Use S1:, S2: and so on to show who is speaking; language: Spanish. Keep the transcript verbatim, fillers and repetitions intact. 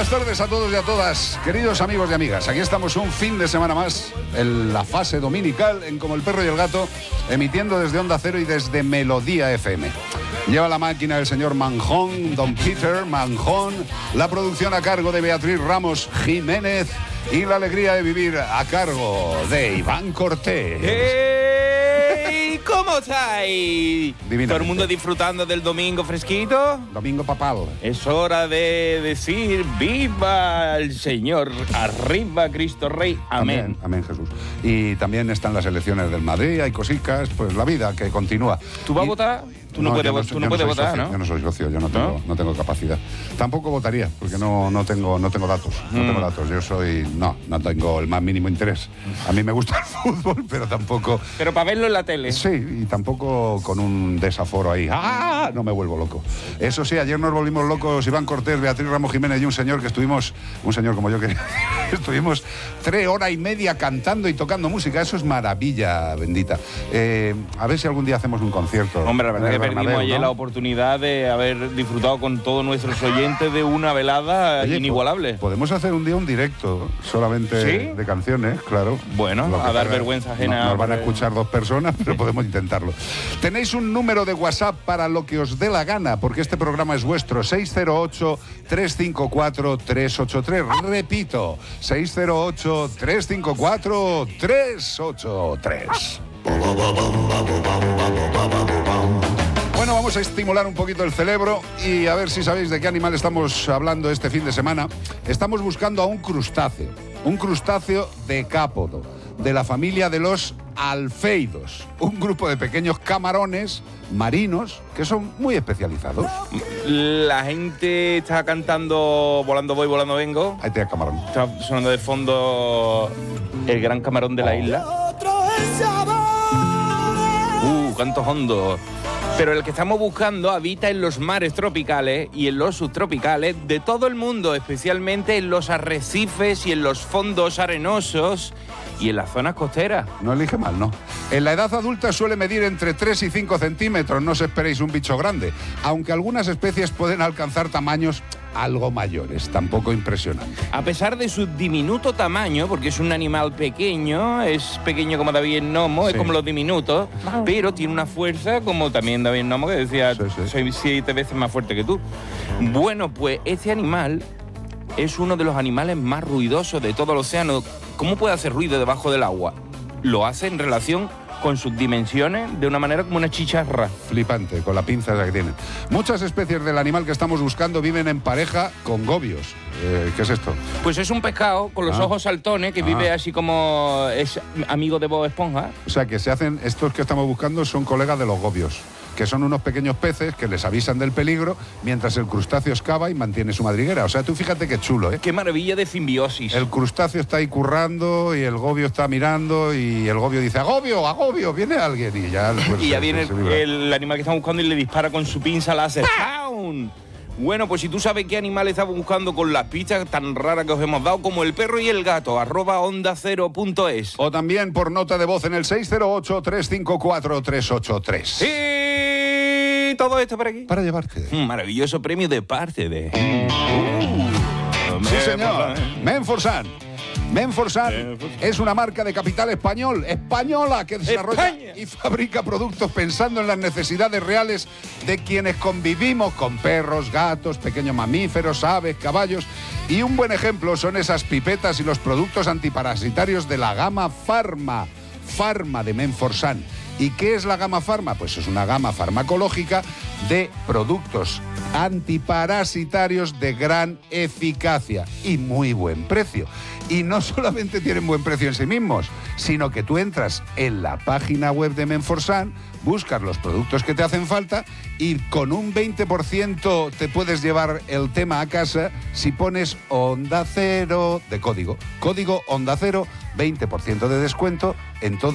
S1: buenas tardes a todos y a todas, queridos amigos y amigas. Aquí estamos un fin de semana más, en la fase dominical, en Como el Perro y el Gato, emitiendo desde Onda Cero y desde Melodía F M. Lleva la máquina el señor Manjón, don Peter Manjón, la producción a cargo de Beatriz Ramos Jiménez y la alegría de vivir a cargo de Iván Cortés.
S2: ¡Hey! ¿Cómo estáis?
S1: Divinamente.
S2: ¿Todo el mundo disfrutando del domingo fresquito?
S1: Domingo papal.
S2: Es hora de decir ¡viva el Señor! ¡Arriba Cristo Rey! Amén.
S1: Amén, amén, Jesús. Y también están las elecciones del Madrid, hay cositas, pues la vida que continúa.
S2: ¿Tú vas
S1: Y...
S2: a votar? Tú no,
S1: no
S2: puedes,
S1: yo no,
S2: tú
S1: yo
S2: no
S1: no
S2: puedes
S1: soy
S2: votar,
S1: socio,
S2: ¿no?
S1: Yo no soy socio, yo no tengo,
S2: ¿No?
S1: ¿No? tengo capacidad. Tampoco votaría, porque no, no, tengo, no tengo datos. No
S2: Mm.
S1: tengo datos. Yo soy... No, no tengo el más mínimo interés. A mí me gusta el fútbol, pero tampoco...
S2: Pero para verlo en la tele.
S1: Sí, y tampoco con un desaforo ahí. ¡Ah! No me vuelvo loco. Eso sí, ayer nos volvimos locos Iván Cortés, Beatriz Ramos Jiménez y un señor que estuvimos... Un señor como yo que... estuvimos tres horas y media cantando y tocando música. Eso es maravilla bendita. Eh, a ver si algún día hacemos un concierto.
S2: Hombre, la verdad
S1: en
S2: que
S1: el
S2: perdimos
S1: Bernabéu,
S2: ayer
S1: ¿no?
S2: la oportunidad de haber disfrutado con todos nuestros oyentes de una velada
S1: Oye,
S2: inigualable.
S1: po- Podemos hacer un día un directo solamente
S2: ¿Sí?
S1: de canciones, claro.
S2: Bueno,
S1: Lo que
S2: a dar
S1: pasa-
S2: vergüenza ajena.
S1: no- nos van a
S2: porque-
S1: escuchar dos personas, pero podemos intentarlo. Tenéis un número de WhatsApp para lo que os dé la gana, porque este programa es vuestro. seis cero ocho, tres cinco cuatro, tres ocho tres. Repito, seis cero ocho, tres cinco cuatro, tres ocho tres. Bueno, vamos a estimular un poquito el cerebro y a ver si sabéis de qué animal estamos hablando este fin de semana. Estamos buscando a un crustáceo, un crustáceo decápodo, de la familia de los alfeidos, un grupo de pequeños camarones marinos que son muy especializados.
S2: La gente está cantando Volando voy, volando vengo.
S1: Ahí te da camarón.
S2: Está sonando de fondo el gran camarón de la isla. Uh, cantos hondos. Pero el que estamos buscando habita en los mares tropicales y en los subtropicales de todo el mundo, especialmente en los arrecifes y en los fondos arenosos y en las zonas costeras.
S1: No elige mal, ¿no? En la edad adulta suele medir entre tres y cinco centímetros, no os esperéis un bicho grande, aunque algunas especies pueden alcanzar tamaños algo mayores, tampoco impresionante.
S2: A pesar de su diminuto tamaño, porque es un animal pequeño, es pequeño como David el Nomo,
S1: Sí.
S2: es como los diminutos, pero tiene una fuerza como también David el Nomo, que decía,
S1: Sí, sí.
S2: soy siete veces más fuerte que tú. Bueno, pues este animal es uno de los animales más ruidosos de todo el océano. ¿Cómo puede hacer ruido debajo del agua? Lo hace en relación con sus dimensiones de una manera como una chicharra.
S1: Flipante, con la pinza esa que tiene. Muchas especies del animal que estamos buscando viven en pareja con gobios. Eh, ¿Qué es esto?
S2: Pues es un pescado con los
S1: Ah.
S2: ojos saltones que
S1: Ah.
S2: vive así como es amigo de Bob Esponja.
S1: O sea, que se hacen, estos que estamos buscando son colegas de los gobios, que son unos pequeños peces que les avisan del peligro mientras el crustáceo excava y mantiene su madriguera. O sea, tú fíjate qué chulo, ¿eh?
S2: Qué maravilla de simbiosis.
S1: El crustáceo está ahí currando y el gobio está mirando y el gobio dice ¡agobio, agobio! Viene alguien y ya... pues,
S2: y ya
S1: se-
S2: viene
S1: se libra.
S2: el animal que estamos buscando y le dispara con su pinza láser. ¡Pam! Bueno, pues si tú sabes qué animal estamos buscando con las pistas tan raras que os hemos dado, como el perro y el gato, arroba onda cero punto es.
S1: O también por nota de voz en el seis cero ocho, tres cinco cuatro, tres ocho tres.
S2: Y todo esto por aquí.
S1: Para llevarte.
S2: Un maravilloso premio de parte de...
S1: Sí, señor. Menforsan. Menforsan es una marca de capital español, española, que desarrolla
S2: España.
S1: y fabrica productos pensando en las necesidades reales de quienes convivimos con perros, gatos, pequeños mamíferos, aves, caballos. Y un buen ejemplo son esas pipetas y los productos antiparasitarios de la gama Pharma, Pharma de Menforsan. ¿Y qué es la gama Pharma? Pues es una gama farmacológica de productos antiparasitarios de gran eficacia y muy buen precio. Y no solamente tienen buen precio en sí mismos, sino que tú entras en la página web de Menforsan, buscas los productos que te hacen falta y con un veinte por ciento te puedes llevar el tema a casa si pones Onda Cero de código. Código Onda Cero, veinte por ciento de descuento en toda